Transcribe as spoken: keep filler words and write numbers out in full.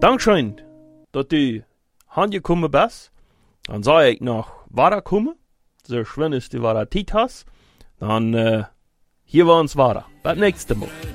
Dankeschön, dat du aangekomen bent. Dan zou ik nog verder komen. Dus wenn es du verder tijd hast, dan uh, hier wir uns weiter. Beim nächsten Mal.